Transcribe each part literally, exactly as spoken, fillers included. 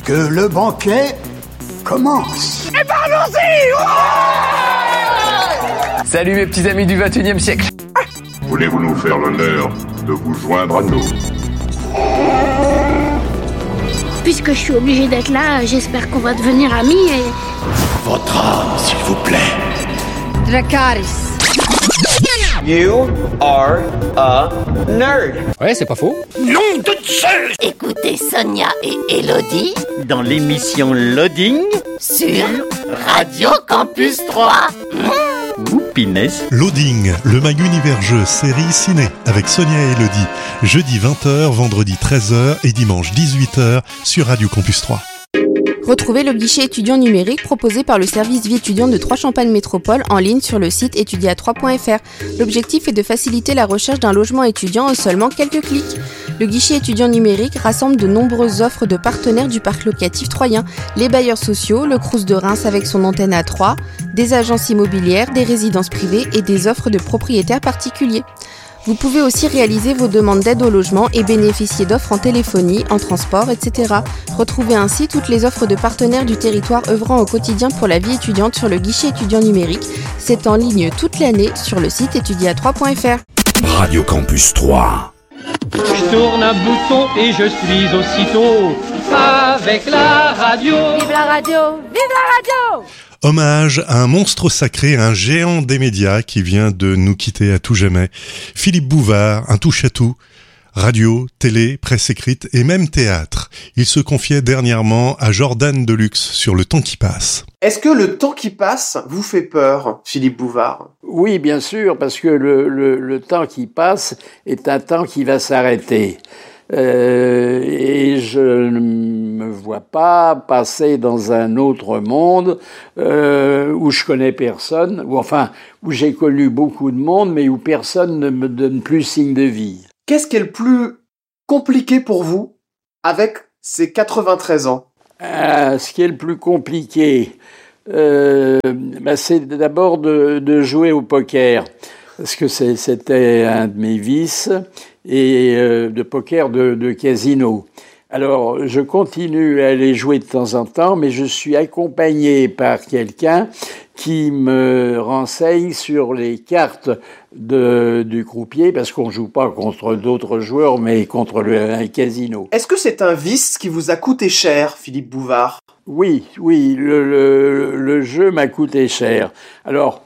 que le banquet commence. Et ben allons-y. Ouais. Salut mes petits amis du vingt et unième siècle. Voulez-vous nous faire l'honneur de vous joindre à nous? Puisque je suis obligé d'être là, j'espère qu'on va devenir amis et... Votre âme, s'il vous plaît. Dracarys. You are a nerd. Ouais, c'est pas faux. Nom de Zeus. Écoutez Sonia et Elodie dans l'émission Loading sur Radio Campus trois. Mmh. Oupiness. Loading, le mag univers jeu série ciné avec Sonia et Elodie. Jeudi vingt heures, vendredi treize heures et dimanche dix-huit heures sur Radio Campus trois. Retrouvez le guichet étudiant numérique proposé par le service vie étudiant de Trois-Champagne Métropole en ligne sur le site étudia trois point f r. L'objectif est de faciliter la recherche d'un logement étudiant en seulement quelques clics. Le guichet étudiant numérique rassemble de nombreuses offres de partenaires du parc locatif troyen, les bailleurs sociaux, le Crous de Reims avec son antenne A trois, des agences immobilières, des résidences privées et des offres de propriétaires particuliers. Vous pouvez aussi réaliser vos demandes d'aide au logement et bénéficier d'offres en téléphonie, en transport, et cetera. Retrouvez ainsi toutes les offres de partenaires du territoire œuvrant au quotidien pour la vie étudiante sur le guichet étudiant numérique. C'est en ligne toute l'année sur le site étudia trois point f r. Radio Campus trois. Je tourne un bouton et je suis aussitôt avec la radio. Vive la radio! Vive la radio! Hommage à un monstre sacré, un géant des médias qui vient de nous quitter à tout jamais. Philippe Bouvard, un touche-à-tout. Radio, télé, presse écrite et même théâtre. Il se confiait dernièrement à Jordan Deluxe sur Le Temps qui passe. Est-ce que Le Temps qui passe vous fait peur, Philippe Bouvard ? Oui, bien sûr, parce que le, le, le temps qui passe est un temps qui va s'arrêter. Euh, et je ne me vois pas passer dans un autre monde euh, où je connais personne, ou enfin, où j'ai connu beaucoup de monde, mais où personne ne me donne plus signe de vie. Qu'est-ce qui est le plus compliqué pour vous avec ces quatre-vingt-treize ans ? Ah, ce qui est le plus compliqué, euh, bah c'est d'abord de, de jouer au poker, parce que c'est, c'était un de mes vices, et euh, de poker de, de casino. Alors, je continue à aller jouer de temps en temps, mais je suis accompagné par quelqu'un qui me renseigne sur les cartes de, du croupier, parce qu'on joue pas contre d'autres joueurs, mais contre le, un casino. Est-ce que c'est un vice qui vous a coûté cher, Philippe Bouvard ? Oui, oui, le, le, le jeu m'a coûté cher. Alors,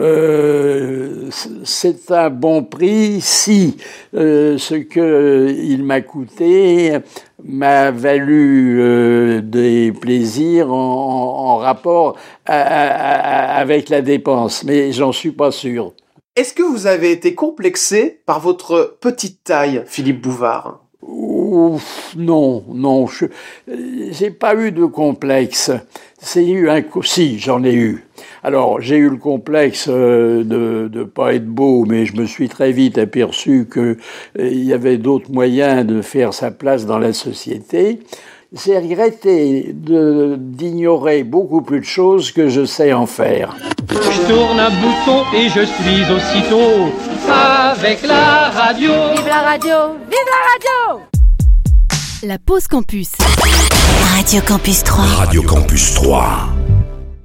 Euh, c'est un bon prix si euh, ce que il m'a coûté m'a valu euh, des plaisirs en, en rapport à, à, à, avec la dépense, mais j'en suis pas sûr. Est-ce que vous avez été complexé par votre petite taille, Philippe Bouvard ? Ouf, non, non, je, j'ai pas eu de complexe. C'est eu un, si, j'en ai eu. Alors, j'ai eu le complexe de de pas être beau, mais je me suis très vite aperçu que il y avait d'autres moyens de faire sa place dans la société. J'ai regretté de, d'ignorer beaucoup plus de choses que je sais en faire. Je tourne un bouton et je suis aussitôt avec la radio. Vive la radio! Vive la radio! La pause campus. Radio Campus trois. Radio Campus trois.